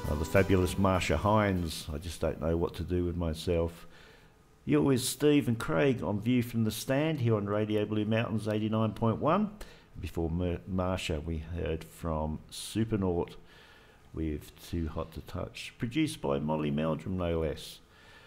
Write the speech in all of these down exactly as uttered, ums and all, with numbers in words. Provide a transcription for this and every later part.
uh, the fabulous Marsha Hines. I just don't know what to do with myself. You're with Steve and Craig on View from the Stand here on Radio Blue Mountains eighty-nine point one. Before Mar- Marsha, we heard from Supernaut with Too Hot to Touch, produced by Molly Meldrum, no less.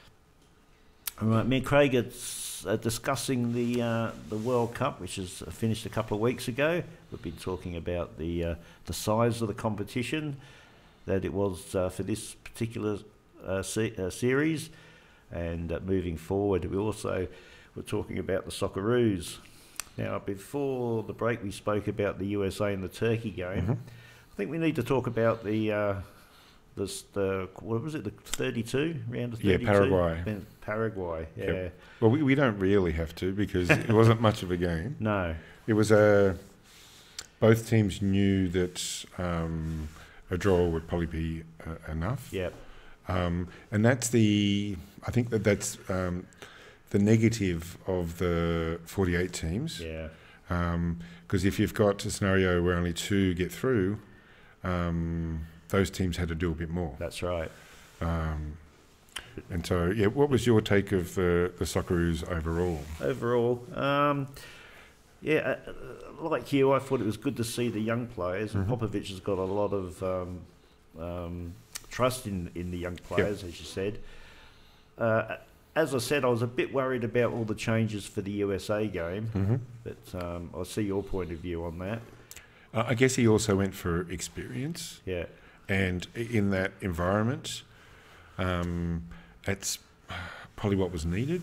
All right, me and Craig are uh, discussing the uh, the World Cup, which has finished a couple of weeks ago. We've been talking about the uh, the size of the competition that it was uh, for this particular uh, se- uh, series, and uh, moving forward, we also were talking about the Socceroos. Now, before the break, we spoke about the U S A and the Turkey game. Mm-hmm. I think we need to talk about the. Uh, This, the what was it, the thirty-two, round of thirty-two? Yeah, Paraguay. Then Paraguay, yeah. Yep. Well, we, we don't really have to because it wasn't much of a game. No. It was a... Both teams knew that um, a draw would probably be uh, enough. Yep. Um, and that's the... I think that that's um, the negative of the forty-eight teams. Yeah. Because um, if you've got a scenario where only two get through... Um, those teams had to do a bit more. That's right. Um, and so, yeah, what was your take of the, the Socceroos overall? Overall, um, yeah, uh, like you, I thought it was good to see the young players, and Mm-hmm. Popovic has got a lot of um, um, trust in, in the young players, yep. as you said. Uh, as I said, I was a bit worried about all the changes for the U S A game, Mm-hmm. but um, I see your point of view on that. Uh, I guess he also went for experience. Yeah. And in that environment, um, that's probably what was needed.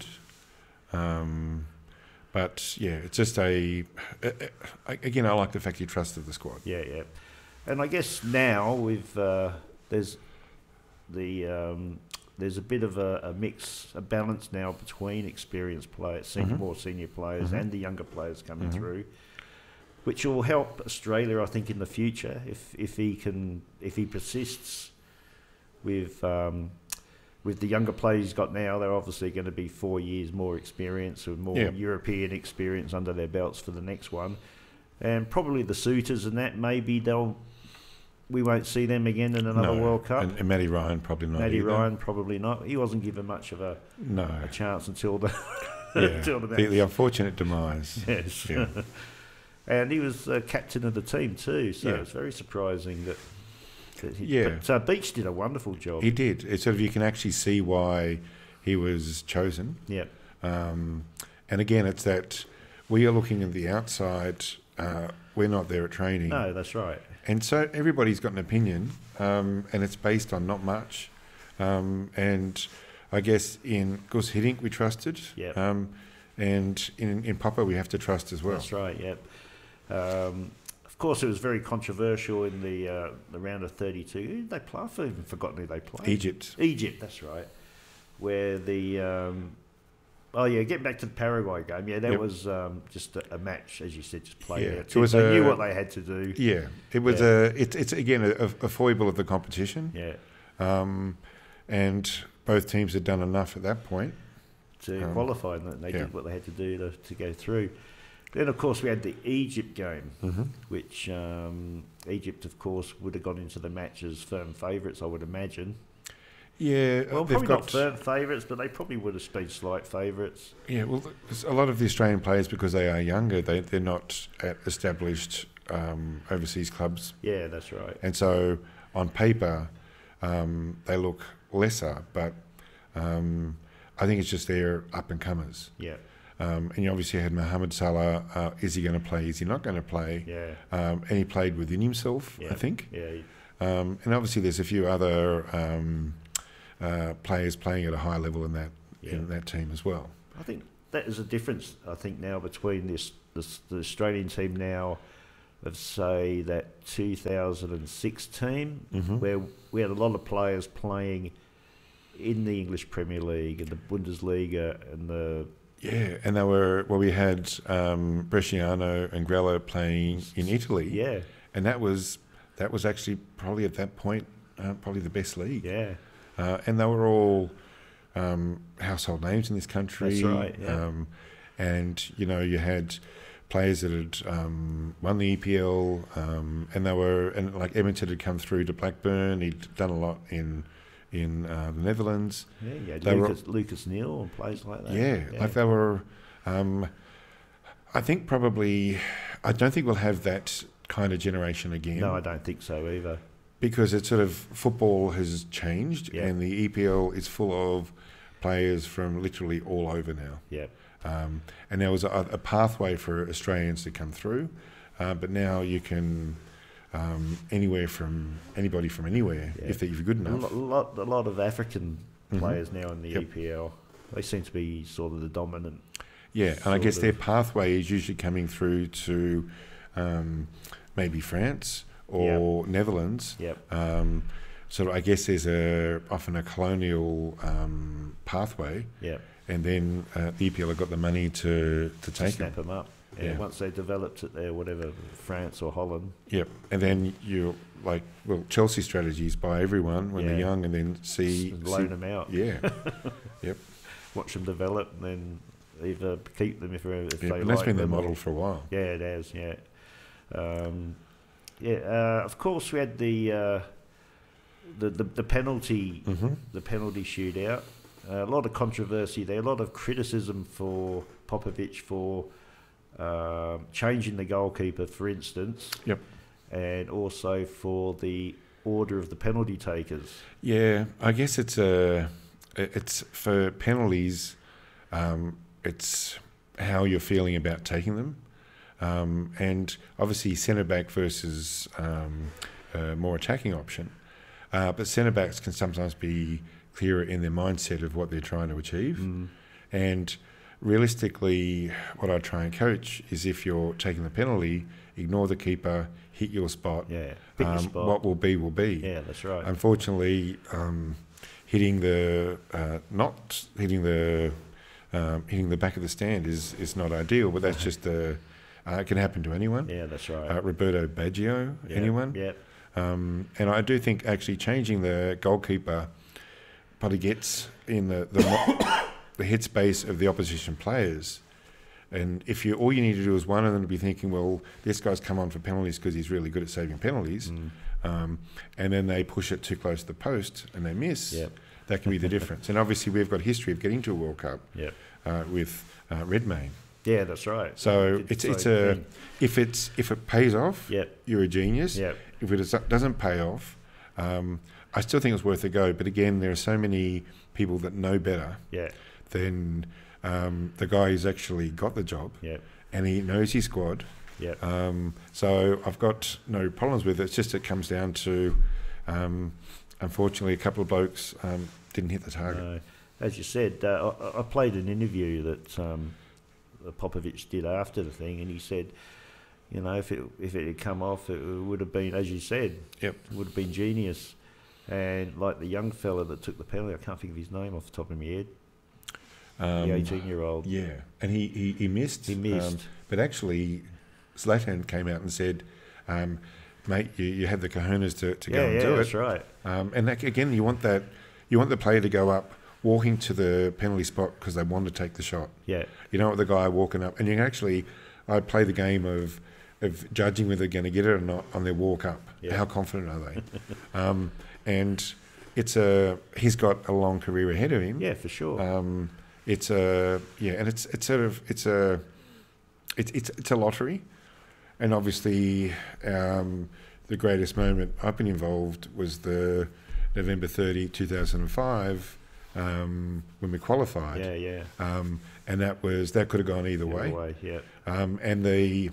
Um, but, yeah, it's just a, a, a... Again, I like the fact he trusted the squad. Yeah, yeah. And I guess now with... Uh, there's the... Um, there's a bit of a, a mix, a balance now between experienced players, senior, Mm-hmm. more senior players, Mm-hmm. and the younger players coming Mm-hmm. through, which will help Australia, I think, in the future if if he can if he persists with um, with the younger players he's got now. They're obviously going to be four years more experience or more yeah. European experience under their belts for the next one, and probably the suitors and that maybe they'll we won't see them again in another no. World Cup. And, and Matty Ryan probably not. Matty either. Ryan probably not. He wasn't given much of a no a chance until the yeah. until the, the, the unfortunate demise. yes. Yeah. And he was uh, captain of the team too, so Yeah. it's very surprising that. that he, Yeah. But uh, Beach did a wonderful job. He did. It's sort of you can actually see why he was chosen. Yeah. Um, and again, it's that we are looking at the outside. Uh, we're not there at training. No, that's right. And so everybody's got an opinion, um, and it's based on not much. Um, and I guess in Gus Hiddink we trusted. Yeah. Um, and in, in Papa we have to trust as well. That's right. Yep. Um, of course, it was very controversial in the uh, the round of thirty-two. Who did they play? I've even forgotten who they played. Egypt. Egypt. That's right. Where the um, oh yeah, getting back to the Paraguay game. Yeah, that Yep. was um, just a, a match, as you said, just played Yeah, out. it was they a- knew what they had to do. Yeah, it was Yeah. a. It's it's again a, a foible of the competition. Yeah. Um, and both teams had done enough at that point. To Um, qualify, and they yeah. did what they had to do to, to go through. Then, of course, we had the Egypt game, Mm-hmm. which um, Egypt, of course, would have gone into the match as firm favourites, I would imagine. Yeah, Well, they've probably got not firm favourites, but they probably would have been slight favourites. Yeah, well, there's a lot of the Australian players, because they are younger, they, they're not at established um, overseas clubs. Yeah, that's right. And so on paper, um, they look lesser, but um, I think it's just they're up-and-comers. Yeah, Um, and you obviously had Mohamed Salah. Uh, is he going to play? Is he not going to play? yeah, Um, and he played within himself, yeah. I think. Yeah, Um, and obviously there's a few other um, uh, players playing at a high level in that yeah. in that team as well. I think that is a difference, I think, now between this, this the Australian team now of, say, that two thousand six team, Mhm. where we had a lot of players playing in the English Premier League and the Bundesliga and the... Yeah, and they were well. We had um, Bresciano and Grella playing in Italy. Yeah, and that was that was actually probably at that point uh, probably the best league. yeah, uh, and they were all um, household names in this country. That's right, yeah. Um, and you know you had players that had um, won the E P L, um, and they were and like Edmonton had come through to Blackburn. He'd done a lot in in uh, the Netherlands. Yeah, yeah. They Lucas, were, Lucas Neal and players like that. Yeah, yeah. like they were. Um, I think probably. I don't think we'll have that kind of generation again. No, I don't think so either. Because it's sort of football has changed, Yeah. and the E P L is full of players from literally all over now. Yeah. Um, and there was a, a pathway for Australians to come through, uh, but now you can um, anywhere from anybody from anywhere Yeah. if, they, if you're good A enough. lot, lot, a lot of African Mhm. players now in the Yep. E P L. They seem to be sort of the dominant. Yeah, and I sort guess of- their pathway is usually coming through to um, maybe France or Netherlands. Yep. Um, so I guess there's a often a colonial um, pathway, Yep. and then uh, the E P L have got the money to to To take them. snap them up. Yeah. Yeah. Once they developed it there, whatever, France or Holland. Yep, and then you like well Chelsea strategies buy everyone when they're Yeah. young, and then see, and loan see them out. yeah, Watch them develop, and then either keep them if, if yeah. they And that's like been their them or- model for a while. Yeah, it has. Yeah, um, yeah. Uh, of course, we had the uh, the, the the penalty Mm-hmm. the penalty shootout. Uh, a lot of controversy there. A lot of criticism for Popovic for um changing the goalkeeper, for instance. Yep. And also for the order of the penalty takers. Yeah, I guess it's a it's for penalties. Um, it's how you're feeling about taking them, um, and obviously centre back versus um, a more attacking option. Uh, but centre backs can sometimes be clearer in their mindset of what they're trying to achieve, Mm. and realistically, what I try and coach is if you're taking the penalty, ignore the keeper, hit your spot. Yeah. Pick your Um, spot. what will be will be. Yeah, that's right. Unfortunately, um, hitting the uh, not hitting the um, hitting the back of the stand is, is not ideal. But that's just the uh, it can happen to anyone. yeah, that's right. Uh, Roberto Baggio, Yeah, anyone. Yeah. Um, and I do think actually changing the goalkeeper probably gets in the the, mo- the headspace of the opposition players. And if you all you need to do is one of them to be thinking, well, this guy's come on for penalties because he's really good at saving penalties, Mm. um, and then they push it too close to the post and they miss. Yep. That can be the difference. And obviously, we've got history of getting to a World Cup Yep. uh, with uh, Redmayne. Yeah, that's right. So Did it's the it's same a thing. if it's if it pays off, Yep. you're a genius. Yep. If it is- doesn't pay off, um, I still think it's worth a go. But again, there are so many people that know better Yeah. than um, the guy who's actually got the job, Yep. and he knows his squad. Yep. Um, so I've got no problems with it. It's just it comes down to, um, unfortunately, a couple of blokes um, didn't hit the target. No. As you said, uh, I, I played an interview that um, Popovic did after the thing, and he said, you know, if it if it had come off, it would have been, as you said, Yep. it would have been genius. And like the young fella that took the penalty, I can't think of his name off the top of my head. Um, the eighteen-year-old. Yeah, and he, he, he missed. He missed. Um, but actually, Zlatan came out and said, um, mate, you, you had the cojones to, to yeah, go and yeah, do that's it. right. Um, and that, again, you want that, you want the player to go up, walking to the penalty spot because they want to take the shot. Yeah, You don't want the guy walking up. And you can actually, I play the game of, of judging whether they're going to get it or not on their walk up. Yeah. How confident are they? um, and it's a, he's got a long career ahead of him. yeah, for sure. Um, it's a yeah, and it's it's sort of it's a it's it's it's a lottery, and obviously um, the greatest moment I've been involved was the November thirtieth, two thousand five, um, when we qualified. yeah, yeah. Um, and that was that could have gone either Either way. way, yeah. Um, and the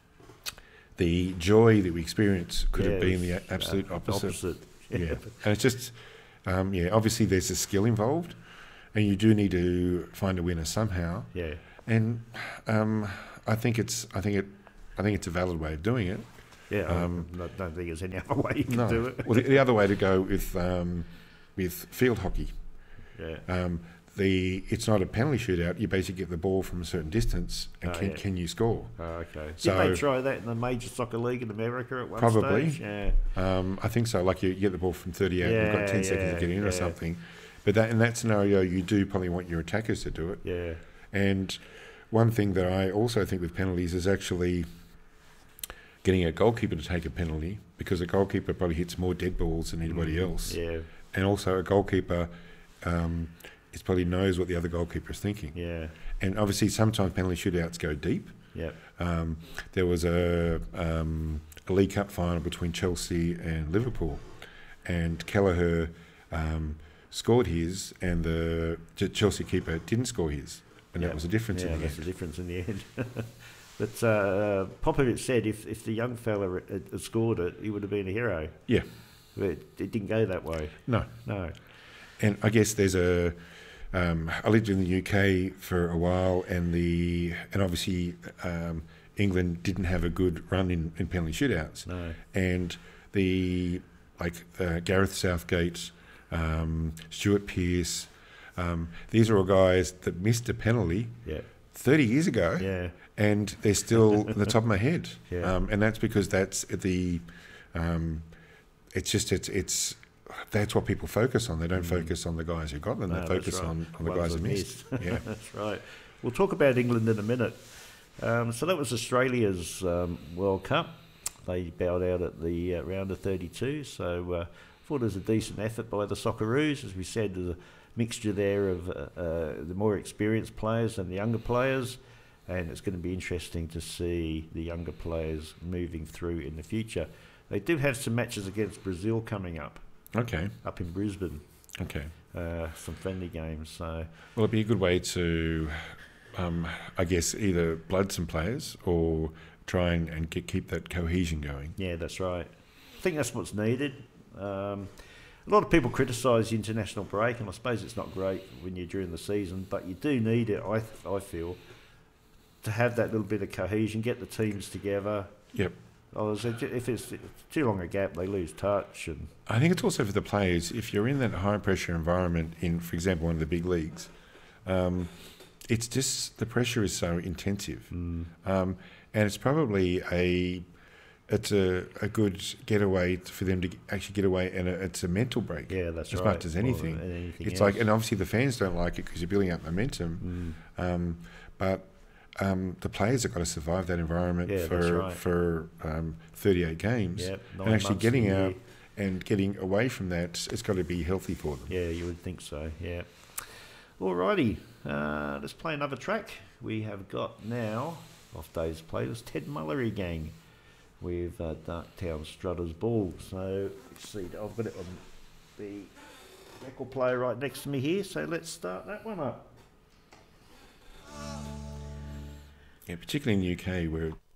the joy that we experienced could Yeah, have it been was, the a- absolute uh, opposite. opposite. Yeah, and it's just, um, yeah, obviously there's a skill involved, and you do need to find a winner somehow. Yeah, And um, I think it's, I think it, I think it's a valid way of doing it. yeah. Um, I don't- don't think there's any other way you can no, do it. well, the, the other way to go with um, with field hockey, Yeah, um, the it's not a penalty shootout. You basically get the ball from a certain distance, and Oh, can yeah. can you score? oh, okay. So- Did they try that in the Major Soccer League in America at one Probably. stage? Yeah, Um, I think so. Like you, you get the ball from thirty out, you've Yeah, got ten seconds yeah, to get in or yeah. something. But that in that scenario, you do probably want your attackers to do it. yeah, And one thing that I also think with penalties is actually getting a goalkeeper to take a penalty, because a goalkeeper probably hits more dead balls than anybody Mm, else. Yeah, And also a goalkeeper um, is probably knows what the other goalkeeper is thinking. yeah, And obviously sometimes penalty shootouts go deep. yeah, Um, there was a, um, a League Cup final between Chelsea and Liverpool, and Kelleher um, scored his, and the Ch- Chelsea keeper didn't score his, and yeah. that was the difference Yeah, in the that's end. the difference in the end. But uh, Popovich said if, if the young fella had, had scored it, he would have been a hero. Yeah, But it, it didn't go that way. no, No. and I guess there's a. Um, I lived in the U K for a while, and the and obviously um, England didn't have a good run in, in penalty shootouts. No. And the like uh, Gareth Southgate, um, Stuart Pearce, um, these are all guys that missed a penalty Yeah. thirty years ago, Yeah. and they're still at the top of my head. Yeah. Um, and that's because that's the, um, it's just it's it's that's what people focus on. They don't Mm. focus on the guys who got them. No, they that's focus right. on, on the Ones guys who that missed. Yeah. That's right. We'll talk about England in a minute. Um, so that was Australia's um, World Cup. They bowed out at the uh, round of thirty-two. So uh, thought it was a decent effort by the Socceroos. As we said, there's a mixture there of uh, uh, the more experienced players and the younger players. And it's going to be interesting to see the younger players moving through in the future. They do have some matches against Brazil coming up, Okay. up in Brisbane. Okay. Uh, some friendly games. So Well, it'd be a good way to, um, I guess, either blood some players or try and, and get, keep that cohesion going. yeah, that's right. I think that's what's needed. Um, a lot of people criticise the international break, and I suppose it's not great when you're during the season, but you do need it, I, I feel, to have that little bit of cohesion, get the teams together. Yep. Oh, so if it's too long a gap, they lose touch. And I think it's also for the players. If you're in that high pressure environment in, for example, one of the big leagues, um, it's just the pressure is so intensive, mm, um, and it's probably a it's a, a good getaway for them to actually get away, and a, it's a mental break. yeah, that's as right. much as More anything. than anything It's else. like, and obviously the fans don't like it because you're building up momentum, Mm, um, but um, the players have got to survive that environment Yeah, that's for right. for um, thirty-eight games, yep, nine and actually months of getting the out year. and getting away from that, it's got to be healthy for them. Yeah, you would think so, yeah. Alrighty, uh, let's play another track. We have got now, off day's playlist, Ted Mullery Gang with uh, Darktown Strutters Ball. So, let's see, I've got it on the record player right next to me here, so let's start that one up. Yeah, particularly in the U K where